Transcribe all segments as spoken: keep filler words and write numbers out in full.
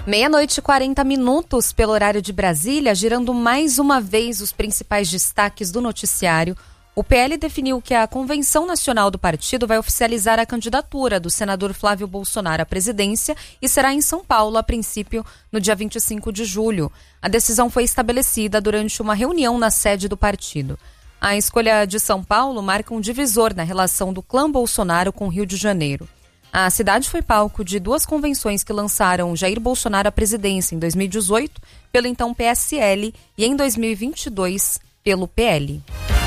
Meia-noite e quarenta minutos pelo horário de Brasília, girando mais uma vez os principais destaques do noticiário. O P L definiu que a Convenção Nacional do partido vai oficializar a candidatura do senador Flávio Bolsonaro à presidência e será em São Paulo, a princípio, no dia vinte e cinco de julho. A decisão foi estabelecida durante uma reunião na sede do partido. A escolha de São Paulo marca um divisor na relação do clã Bolsonaro com o Rio de Janeiro. A cidade foi palco de duas convenções que lançaram Jair Bolsonaro à presidência em dois mil e dezoito pelo então P S L e em dois mil e vinte e dois pelo P L.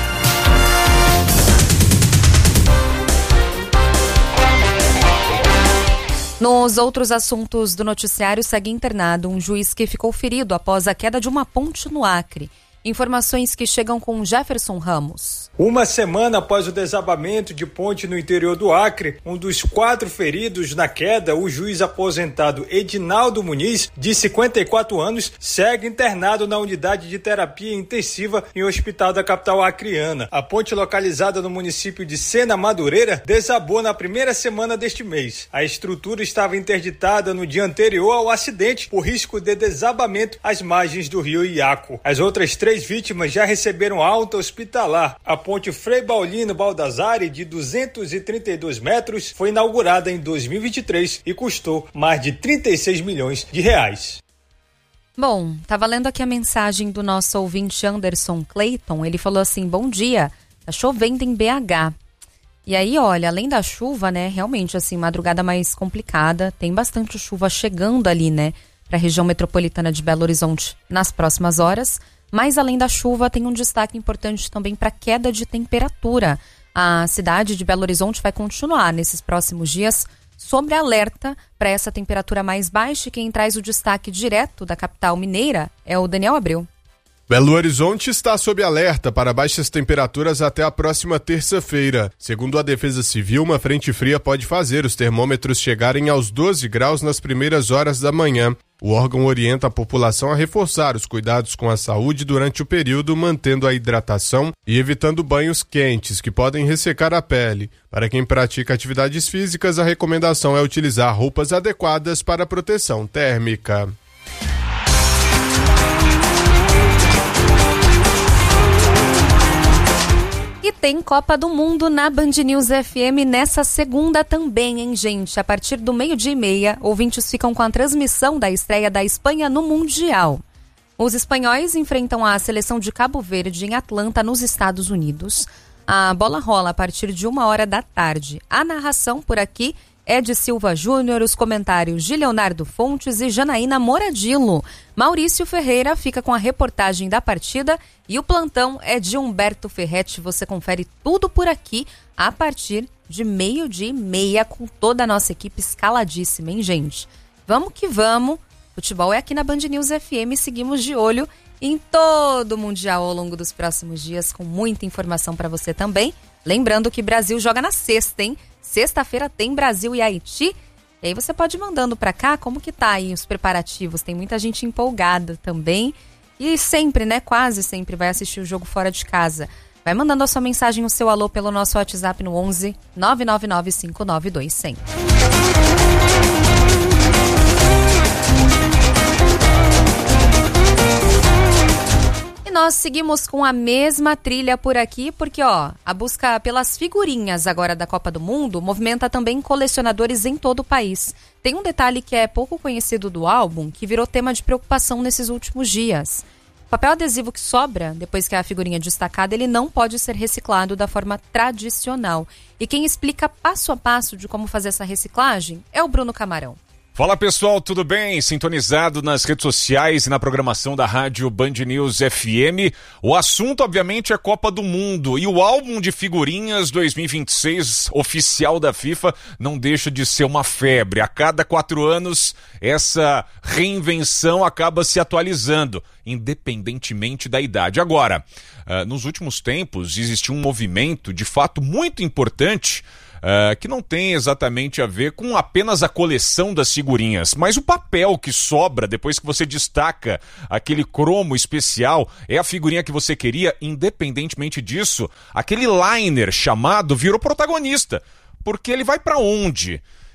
Nos outros assuntos do noticiário, segue internado um juiz que ficou ferido após a queda de uma ponte no Acre. Informações que chegam com Jefferson Ramos. Uma semana após o desabamento de ponte no interior do Acre, um dos quatro feridos na queda, o juiz aposentado Edinaldo Muniz, de cinquenta e quatro anos, segue internado na unidade de terapia intensiva em um hospital da capital acreana. A ponte, localizada no município de Sena Madureira, desabou na primeira semana deste mês. A estrutura estava interditada no dia anterior ao acidente por risco de desabamento às margens do rio Iaco. As outras três Três vítimas já receberam alta hospitalar. A ponte Frei Paulino Baldassare, de duzentos e trinta e dois metros, foi inaugurada em dois mil e vinte e três e custou mais de trinta e seis milhões de reais. Bom, tá valendo aqui a mensagem do nosso ouvinte Anderson Clayton. Ele falou assim: bom dia, tá chovendo em B H. E aí, olha, além da chuva, né, realmente, assim, madrugada mais complicada, tem bastante chuva chegando ali, né, pra região metropolitana de Belo Horizonte nas próximas horas. Mas além da chuva, tem um destaque importante também para a queda de temperatura. A cidade de Belo Horizonte vai continuar nesses próximos dias sob alerta para essa temperatura mais baixa. E quem traz o destaque direto da capital mineira é o Daniel Abreu. Belo Horizonte está sob alerta para baixas temperaturas até a próxima terça-feira. Segundo a Defesa Civil, uma frente fria pode fazer os termômetros chegarem aos doze graus nas primeiras horas da manhã. O órgão orienta a população a reforçar os cuidados com a saúde durante o período, mantendo a hidratação e evitando banhos quentes, que podem ressecar a pele. Para quem pratica atividades físicas, a recomendação é utilizar roupas adequadas para proteção térmica. E tem Copa do Mundo na Band News F M nessa segunda também, hein, gente? A partir do meio-dia e meia, ouvintes ficam com a transmissão da estreia da Espanha no Mundial. Os espanhóis enfrentam a seleção de Cabo Verde em Atlanta, nos Estados Unidos. A bola rola a partir de uma hora da tarde. A narração por aqui é de Silva Júnior, os comentários de Leonardo Fontes e Janaína Moradillo. Maurício Ferreira fica com a reportagem da partida e o plantão é de Humberto Ferretti. Você confere tudo por aqui a partir de meio-dia e meia com toda a nossa equipe escaladíssima, hein, gente? Vamos que vamos. Futebol é aqui na Band News F M. Seguimos de olho em todo o Mundial ao longo dos próximos dias, com muita informação para você também. Lembrando que Brasil joga na sexta, hein? Sexta-feira tem Brasil e Haiti. E aí você pode ir mandando pra cá como que tá aí os preparativos. Tem muita gente empolgada também. E sempre, né, quase sempre vai assistir o jogo fora de casa. Vai mandando a sua mensagem, o seu alô pelo nosso WhatsApp no onze nove nove nove cinco nove dois zero zero. Nós seguimos com a mesma trilha por aqui, porque ó, a busca pelas figurinhas agora da Copa do Mundo movimenta também colecionadores em todo o país. Tem um detalhe que é pouco conhecido do álbum, que virou tema de preocupação nesses últimos dias. O papel adesivo que sobra, depois que a figurinha é destacada, ele não pode ser reciclado da forma tradicional. E quem explica passo a passo de como fazer essa reciclagem é o Bruno Camarão. Fala pessoal, tudo bem? Sintonizado nas redes sociais e na programação da rádio Band News F M. O assunto, obviamente, é Copa do Mundo e o álbum de figurinhas dois mil e vinte e seis oficial da FIFA não deixa de ser uma febre. A cada quatro anos, essa reinvenção acaba se atualizando, independentemente da idade. Agora, uh, nos últimos tempos, existiu um movimento de fato muito importante Uh, que não tem exatamente a ver com apenas a coleção das figurinhas, mas o papel que sobra depois que você destaca aquele cromo especial é a figurinha que você queria. Independentemente disso, aquele liner chamado virou protagonista, porque ele vai para onde?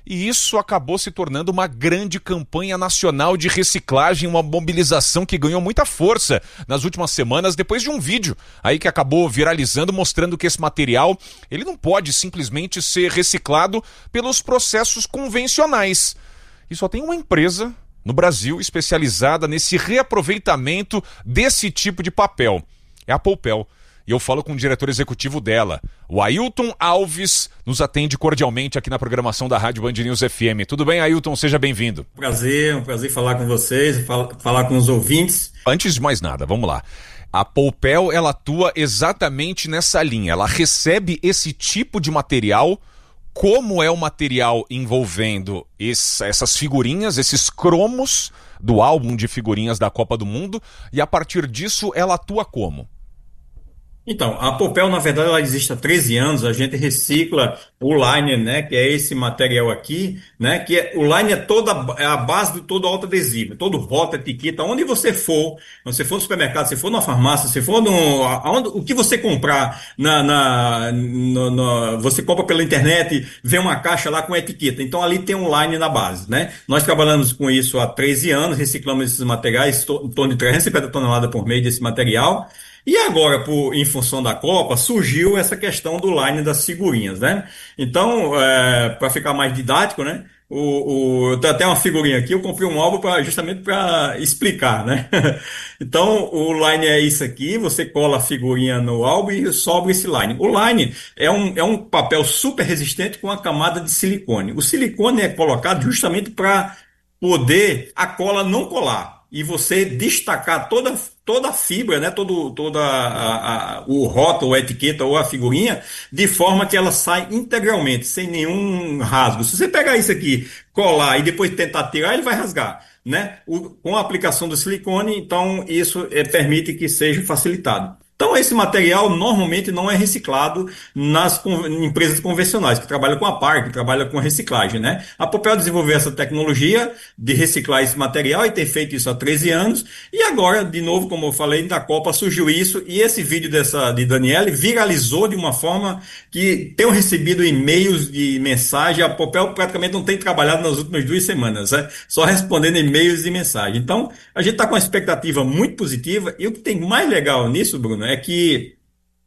E isso acabou se tornando uma grande campanha nacional de reciclagem, uma mobilização que ganhou muita força nas últimas semanas, depois de um vídeo aí que acabou viralizando, mostrando que esse material ele não pode simplesmente ser reciclado pelos processos convencionais. E só tem uma empresa no Brasil especializada nesse reaproveitamento desse tipo de papel. É a Poupel. E eu falo com o diretor executivo dela, o Ailton Alves, nos atende cordialmente aqui na programação da Rádio Band News F M. Tudo bem, Ailton? Seja bem-vindo. Prazer, um prazer falar com vocês, falar com os ouvintes. Antes de mais nada, vamos lá. A Poupel, ela atua exatamente nessa linha. Ela recebe esse tipo de material, como é o material envolvendo esse, essas figurinhas, esses cromos do álbum de figurinhas da Copa do Mundo, e a partir disso ela atua como? Então, a Poupel, na verdade, ela existe há treze anos, a gente recicla o liner, né, que é esse material aqui, né, que é, o liner é toda é a base de todo autoadesivo, todo rótulo, etiqueta, onde você for, se for no supermercado, se for numa farmácia, se for no, aonde, o que você comprar, na, na, no, no, você compra pela internet, vem uma caixa lá com etiqueta, então ali tem um liner na base, né, nós trabalhamos com isso há treze anos, reciclamos esses materiais, em torno de trezentas e cinquenta toneladas por mês desse material. E agora, por, em função da Copa, surgiu essa questão do line das figurinhas, né? Então, é, para ficar mais didático, né? O, o, tem até uma figurinha aqui, eu comprei um álbum pra, justamente para explicar, né? Então, o line é isso aqui, você cola a figurinha no álbum e sobra esse line. O line é um, é um papel super resistente com uma camada de silicone. O silicone é colocado justamente para poder a cola não colar e você destacar toda toda a fibra, né, todo, toda a, a, o rótulo, a etiqueta ou a figurinha, de forma que ela sai integralmente, sem nenhum rasgo. Se você pegar isso aqui, colar e depois tentar tirar, ele vai rasgar, né? O, com a aplicação do silicone, então isso é, permite que seja facilitado. Então, esse material normalmente não é reciclado nas con- empresas convencionais, que trabalham com a par, que trabalham com reciclagem, né? A Poupel desenvolveu essa tecnologia de reciclar esse material e tem feito isso há treze anos. E agora, de novo, como eu falei, da Copa surgiu isso e esse vídeo dessa, de Daniele viralizou de uma forma que tenho recebido e-mails de mensagem. A Poupel praticamente não tem trabalhado nas últimas duas semanas, né? Só respondendo e-mails e mensagens. Então, a gente está com uma expectativa muito positiva e o que tem mais legal nisso, Bruno, é que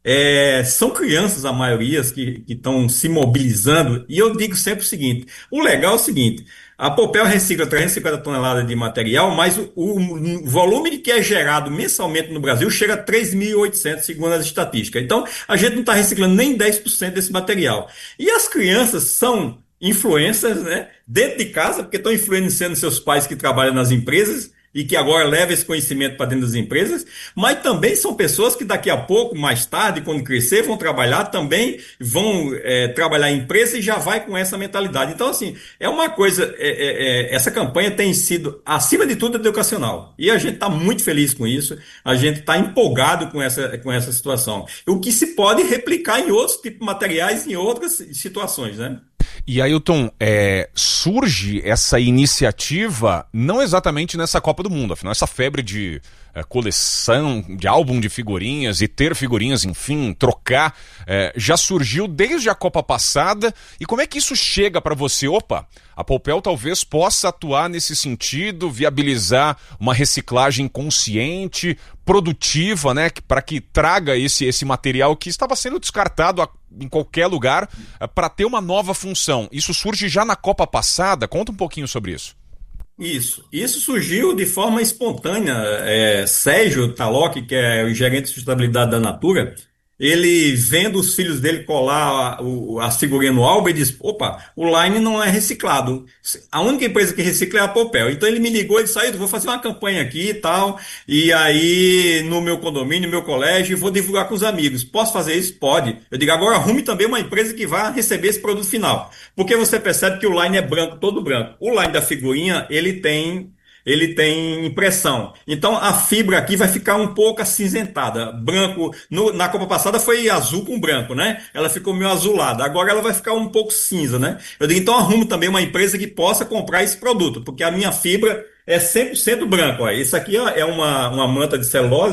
é, são crianças, a maioria, que estão se mobilizando, e eu digo sempre o seguinte, o legal é o seguinte, a Poupel recicla trezentas e cinquenta toneladas de material, mas o, o volume que é gerado mensalmente no Brasil chega a três mil e oitocentos, segundo as estatísticas. Então, a gente não está reciclando nem dez por cento desse material. E as crianças são influências, né, dentro de casa, porque estão influenciando seus pais que trabalham nas empresas, e que agora leva esse conhecimento para dentro das empresas, mas também são pessoas que daqui a pouco, mais tarde, quando crescer, vão trabalhar, também vão é, trabalhar em empresa e já vai com essa mentalidade. Então, assim, é uma coisa, é, é, essa campanha tem sido, acima de tudo, educacional. E a gente está muito feliz com isso, a gente está empolgado com essa, com essa situação. O que se pode replicar em outros tipos de materiais, em outras situações, né? E Ailton, é, surge essa iniciativa não exatamente nessa Copa do Mundo, afinal essa febre de é, coleção, de álbum de figurinhas e ter figurinhas, enfim, trocar, é, já surgiu desde a Copa passada. E como é que isso chega para você? Opa, a Poupel talvez possa atuar nesse sentido, viabilizar uma reciclagem consciente, produtiva, né, para que traga esse, esse material que estava sendo descartado a, em qualquer lugar, para ter uma nova função. Isso surge já na Copa passada? Conta um pouquinho sobre isso. Isso. Isso surgiu de forma espontânea. É, Sérgio Taloc, que é o gerente de sustentabilidade da Natura, ele vendo os filhos dele colar a, o, a figurinha no álbum, ele disse, opa, o line não é reciclado. A única empresa que recicla é a Poupel. Então ele me ligou e disse, ah, vou fazer uma campanha aqui e tal, e aí no meu condomínio, no meu colégio, vou divulgar com os amigos. Posso fazer isso? Pode. Eu digo, agora arrume também uma empresa que vá receber esse produto final. Porque você percebe que o line é branco, todo branco. O line da figurinha, ele tem... ele tem impressão. Então a fibra aqui vai ficar um pouco acinzentada. Branco, no, na Copa passada foi azul com branco, né? Ela ficou meio azulada. Agora ela vai ficar um pouco cinza, né? Eu digo, então arrumo também uma empresa que possa comprar esse produto, porque a minha fibra é cem por cento branco. Ó. Isso aqui ó, é uma, uma manta de celulose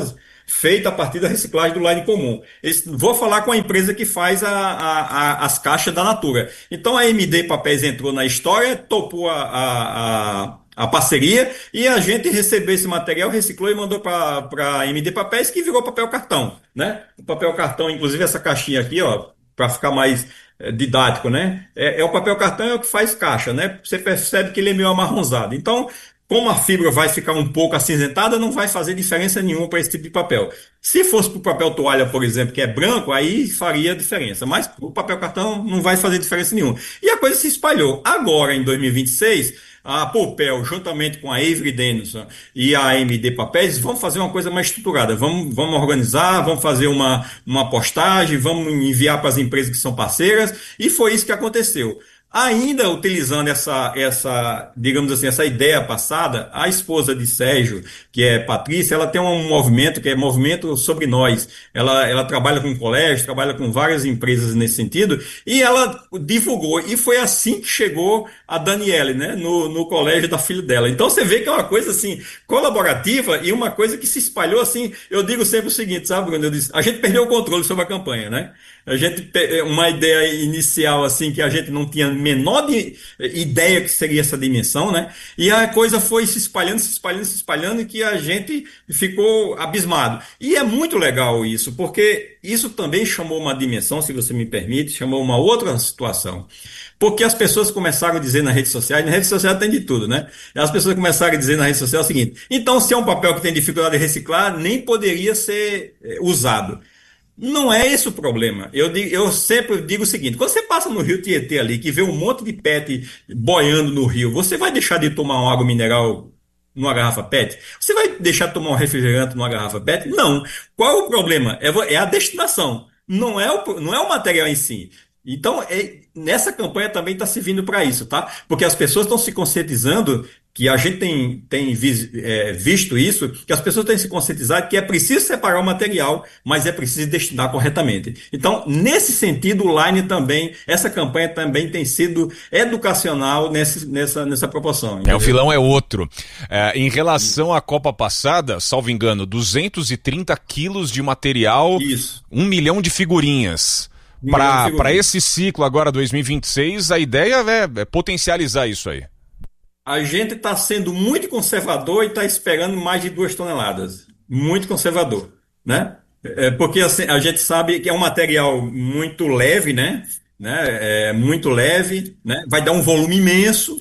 feito a partir da reciclagem do line comum. Esse, vou falar com a empresa que faz a, a, a, as caixas da Natura. Então a M D Papéis entrou na história, topou a, a, a, a parceria e a gente recebeu esse material, reciclou e mandou para a M D Papéis, que virou papel cartão, né? O papel cartão, inclusive essa caixinha aqui, ó, para ficar mais é, didático, né? É, é o papel cartão é o que faz caixa, né? Você percebe que ele é meio amarronzado. Então, como a fibra vai ficar um pouco acinzentada, não vai fazer diferença nenhuma para esse tipo de papel. Se fosse para o papel toalha, por exemplo, que é branco, aí faria diferença. Mas o papel cartão não vai fazer diferença nenhuma. E a coisa se espalhou. Agora, em dois mil e vinte e seis, a Popel, juntamente com a Avery Dennison e a M D Papéis, vão fazer uma coisa mais estruturada. Vamos, vamos organizar, vamos fazer uma, uma postagem, vamos enviar para as empresas que são parceiras. E foi isso que aconteceu. Ainda utilizando essa, essa, digamos assim, essa ideia passada, a esposa de Sérgio, que é Patrícia, ela tem um movimento que é Movimento Sobre Nós. Ela, ela trabalha com colégio, trabalha com várias empresas nesse sentido, e ela divulgou. E foi assim que chegou a Daniele, né, no, no colégio da filha dela. Então você vê que é uma coisa assim, colaborativa e uma coisa que se espalhou assim. Eu digo sempre o seguinte, sabe, Bruno? Eu disse, a gente perdeu o controle sobre a campanha, né? A gente, uma ideia inicial assim, que a gente não tinha menor de, ideia que seria essa dimensão, né? E a coisa foi se espalhando, se espalhando, se espalhando, e que a gente ficou abismado. E é muito legal isso, porque isso também chamou uma dimensão, se você me permite, chamou uma outra situação. Porque as pessoas começaram a dizer nas redes sociais, na rede social tem de tudo, né? As pessoas começaram a dizer na rede social o seguinte: então, se é um papel que tem dificuldade de reciclar, nem poderia ser usado. Não é esse o problema. Eu, digo, eu sempre digo o seguinte: quando você passa no rio Tietê ali, que vê um monte de pet boiando no rio, você vai deixar de tomar uma água mineral numa garrafa pet? Você vai deixar de tomar um refrigerante numa garrafa pet? Não. Qual é o problema? É, é a destinação. Não é o, não é o material em si. Então, é, nessa campanha também está servindo para isso, tá? Porque as pessoas estão se conscientizando, que a gente tem, tem vis, é, visto isso, que as pessoas têm se conscientizado que é preciso separar o material, mas é preciso destinar corretamente. Então, nesse sentido, o Line também, essa campanha também tem sido educacional nesse, nessa, nessa proporção. É, o filão é outro. É, em relação à Copa passada, salvo engano, duzentos e trinta quilos de material, isso. um milhão de figurinhas. Para esse ciclo agora, dois mil e vinte e seis, a ideia é, é potencializar isso aí. A gente está sendo muito conservador e está esperando mais de duas toneladas. Muito conservador, né? É porque assim, a gente sabe que é um material muito leve, né? né? É muito leve, né? Vai dar um volume imenso.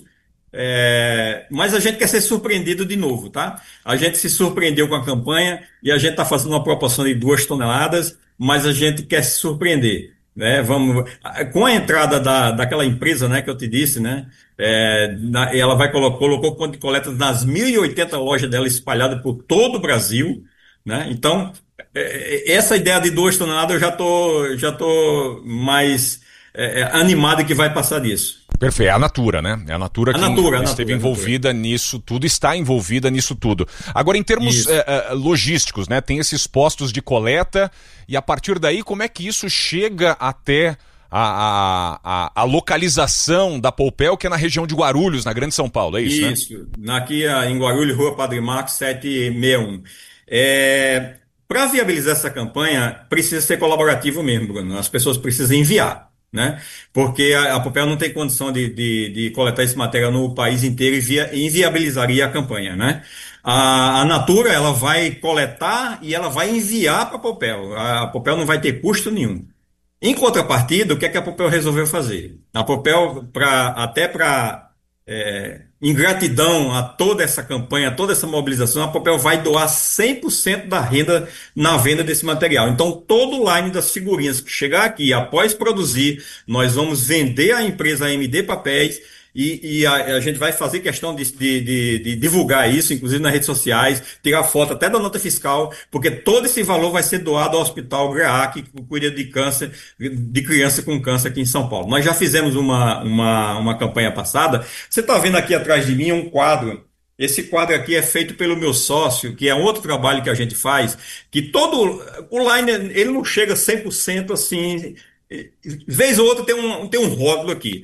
É, mas a gente quer ser surpreendido de novo, tá? A gente se surpreendeu com a campanha e a gente está fazendo uma proporção de duas toneladas, mas a gente quer se surpreender. Né, vamos, com a entrada da, daquela empresa, né, que eu te disse, né, é, na, ela vai colocou, colocou ponto de coleta nas mil e oitenta lojas dela espalhadas por todo o Brasil, né, então é, essa ideia de duas toneladas eu já tô, já tô mais é, animado que vai passar disso. Perfeito, é a Natura, né? É a Natura que a Natura, esteve a Natura, envolvida a Natura. nisso tudo, está envolvida nisso tudo. Agora, em termos é, é, logísticos, né? Tem esses postos de coleta e a partir daí, como é que isso chega até a, a, a, a localização da Popel, que é na região de Guarulhos, na Grande São Paulo, é isso, isso. né? Aqui em Guarulhos, Rua Padre Marcos, setecentos e sessenta e um. É, para viabilizar essa campanha, precisa ser colaborativo mesmo, Bruno. As pessoas precisam enviar. Né? Porque a, a Popel não tem condição de, de, de coletar esse material no país inteiro e via, inviabilizaria a campanha, né? A, a Natura, ela vai coletar e ela vai enviar para a Popel. A Popel não vai ter custo nenhum. Em contrapartida, o que é que a Popel resolveu fazer? A Popel, pra, até para é, em gratidão a toda essa campanha, a toda essa mobilização, a Popel vai doar cem por cento da renda na venda desse material. Então, todo o line das figurinhas que chegar aqui, após produzir, nós vamos vender à empresa M D Papéis e, e a, a gente vai fazer questão de, de, de, de divulgar isso, inclusive nas redes sociais, tirar foto até da nota fiscal, porque todo esse valor vai ser doado ao Hospital GREAC, que cuida de câncer, de criança com câncer aqui em São Paulo. Nós já fizemos uma, uma, uma campanha passada. Você está vendo aqui atrás de mim um quadro. Esse quadro aqui é feito pelo meu sócio, que é outro trabalho que a gente faz, que todo o line, ele não chega cem por cento assim, vez ou outra tem um, tem um rótulo aqui.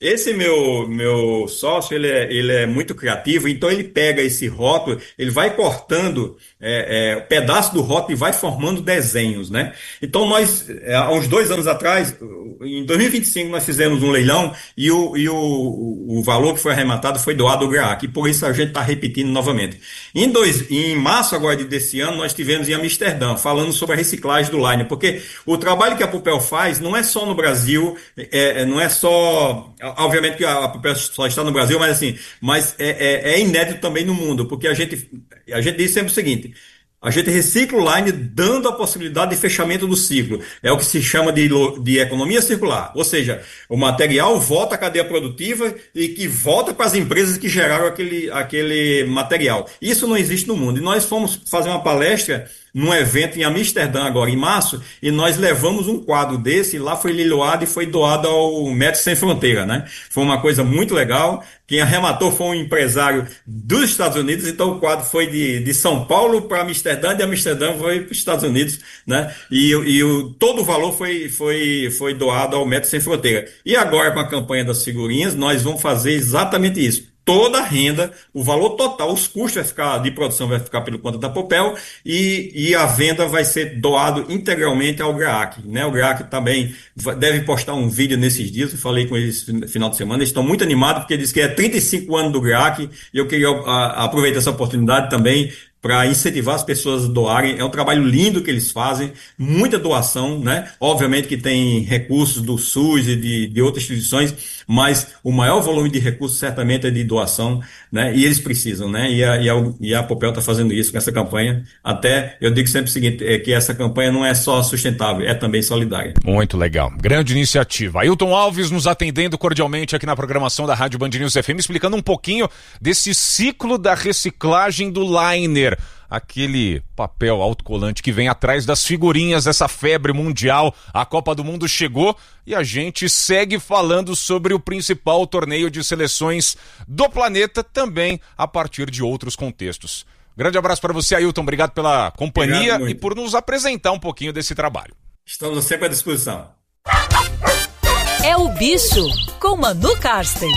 Esse meu, meu sócio, ele é, ele é muito criativo, então ele pega esse rótulo, ele vai cortando é, é, pedaço do rótulo e vai formando desenhos, né? Então nós, há uns dois anos atrás, em dois mil e vinte e cinco, nós fizemos um leilão e o, e o, o valor que foi arrematado foi doado ao GRAAC, e por isso a gente está repetindo novamente. Em, dois, em março agora desse ano, nós tivemos em Amsterdã, falando sobre a reciclagem do Liner, porque o trabalho que a Popel faz não é só no Brasil, é, não é só... Obviamente que a Popel só está no Brasil, mas assim, mas é, é, é inédito também no mundo, porque a gente, a gente diz sempre o seguinte: a gente recicla o line dando a possibilidade de fechamento do ciclo. É o que se chama de, de economia circular. Ou seja, o material volta à cadeia produtiva e que volta para as empresas que geraram aquele, aquele material. Isso não existe no mundo. E nós fomos fazer uma palestra num evento em Amsterdã agora em março, e nós levamos um quadro desse, e lá foi leiloado e foi doado ao Médicos Sem Fronteira, né? Foi uma coisa muito legal. Quem arrematou foi um empresário dos Estados Unidos, então o quadro foi de, de São Paulo para Amsterdã, de Amsterdã foi para os Estados Unidos, né? E, e o, todo o valor foi, foi, foi doado ao Médicos Sem Fronteira. E agora, com a campanha das figurinhas, nós vamos fazer exatamente isso. Toda a renda, o valor total, os custos vai ficar, de produção vai ficar pelo conta da Popel, e, e a venda vai ser doado integralmente ao GRAAC, né? O GRAAC também deve postar um vídeo nesses dias, eu falei com eles no final de semana, eles estão muito animados porque eles que é trinta e cinco anos do GRAAC, e eu queria a, aproveitar essa oportunidade também para incentivar as pessoas a doarem. É um trabalho lindo que eles fazem, muita doação, né? Obviamente que tem recursos do SUS e de, de outras instituições, mas o maior volume de recursos certamente é de doação, né? E eles precisam, né? E a, e a, e a Popel está fazendo isso com essa campanha. Até, eu digo sempre o seguinte, é que essa campanha não é só sustentável, é também solidária. Muito legal. Grande iniciativa. Ailton Alves nos atendendo cordialmente aqui na programação da Rádio Band News F M, explicando um pouquinho desse ciclo da reciclagem do liner. Aquele papel autocolante que vem atrás das figurinhas, essa febre mundial. A Copa do Mundo chegou e a gente segue falando sobre o principal torneio de seleções do planeta, também a partir de outros contextos. Grande abraço para você, Ailton. Obrigado pela companhia e por nos apresentar um pouquinho desse trabalho. Estamos sempre à disposição. É o Bicho, com Manu Karsten.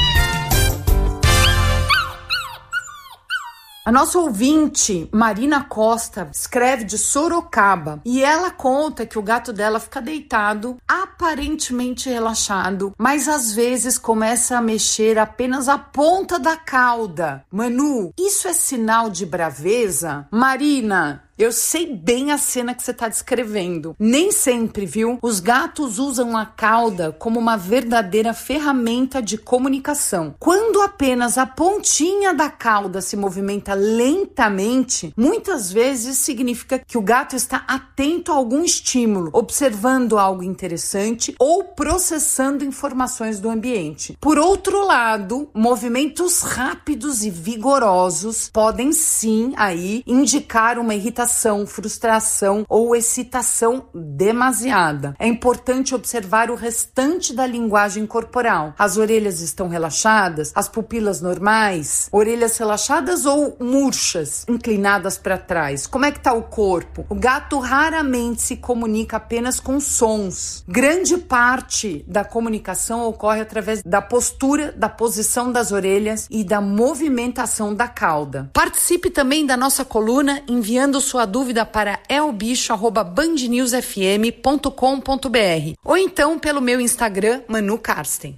A nossa ouvinte, Marina Costa, escreve de Sorocaba e ela conta que o gato dela fica deitado, aparentemente relaxado, mas às vezes começa a mexer apenas a ponta da cauda. Manu, isso é sinal de braveza? Marina, eu sei bem a cena que você está descrevendo. Nem sempre, viu? Os gatos usam a cauda como uma verdadeira ferramenta de comunicação. Quando apenas a pontinha da cauda se movimenta lentamente, muitas vezes significa que o gato está atento a algum estímulo, observando algo interessante ou processando informações do ambiente. Por outro lado, movimentos rápidos e vigorosos podem sim aí indicar uma irritação, frustração ou excitação demasiada. É importante observar o restante da linguagem corporal. As orelhas estão relaxadas, as pupilas normais, orelhas relaxadas ou murchas, inclinadas para trás. Como é que está o corpo? O gato raramente se comunica apenas com sons. Grande parte da comunicação ocorre através da postura, da posição das orelhas e da movimentação da cauda. Participe também da nossa coluna enviando sua sua dúvida para elbicho arroba band news f m ponto com ponto b r ou então pelo meu Instagram, Manu Karsten.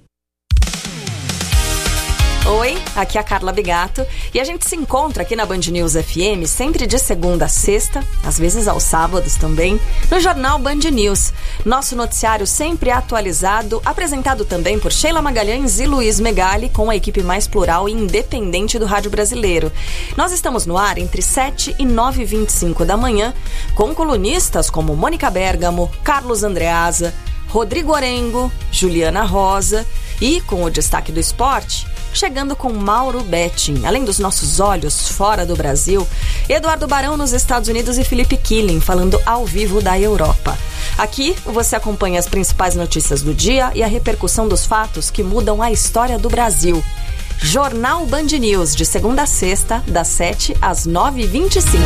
Oi, aqui é a Carla Bigato e a gente se encontra aqui na Band News F M sempre de segunda a sexta, às vezes aos sábados também, no Jornal Band News. Nosso noticiário sempre atualizado, apresentado também por Sheila Magalhães e Luiz Megali, com a equipe mais plural e independente do rádio brasileiro. Nós estamos no ar entre sete e nove e vinte e cinco da manhã, com colunistas como Mônica Bergamo, Carlos Andreasa, Rodrigo Orengo, Juliana Rosa e, com o destaque do esporte, chegando com Mauro Betting, além dos nossos olhos fora do Brasil, Eduardo Barão nos Estados Unidos e Felipe Killing falando ao vivo da Europa. Aqui você acompanha as principais notícias do dia e a repercussão dos fatos que mudam a história do Brasil. Jornal Band News, de segunda a sexta, das sete às nove e vinte e cinco.